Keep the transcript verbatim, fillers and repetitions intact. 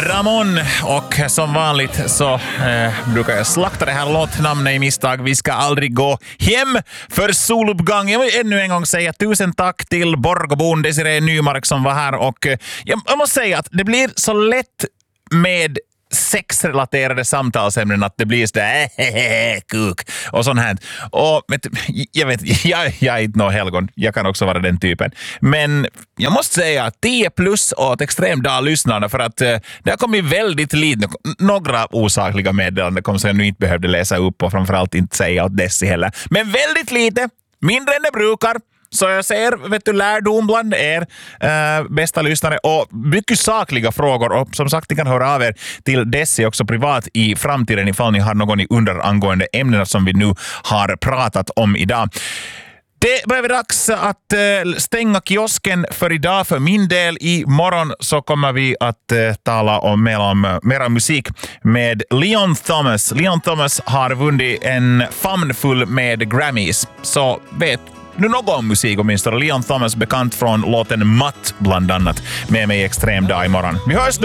Ramon, och som vanligt så eh, brukar jag slakta det här låtnamnet i misstag. Vi ska aldrig gå hem för soluppgång. Jag vill ännu en gång säga tusen tack till Borgobon Desiree Nymark som var här, och eh, jag måste säga att det blir så lätt med sexrelaterade samtalsämnen att det blir sådär äh, kuk och sånt här. Och vet, jag vet, jag, jag är inte någon helgon. Jag kan också vara den typen. Men jag måste säga att tio plus åt Extremdag-lyssnarna, för att eh, det har kommit väldigt lite. Några osakliga meddelanden kom som jag nu inte behövde läsa upp, och framförallt inte säga åt Dessi heller. Men väldigt lite, mindre än det brukar. Så jag ser, vet du, lärdom bland er äh, bästa lyssnare, och mycket sakliga frågor. Och som sagt, ni kan höra av er till Dessi också privat i framtiden ifall ni har någon i under angående ämnena som vi nu har pratat om idag. Det börjar dags att äh, stänga kiosken för idag för min del. I morgon så kommer vi att äh, tala om mer om mera musik med Leon Thomas. Leon Thomas har vunnit en famnfull med Grammys. Så vet nu något om musik åtminstone. Leon Thomas, bekant från låten Mutt bland annat, med mig i Extremdag imorgon. Vi hörs då!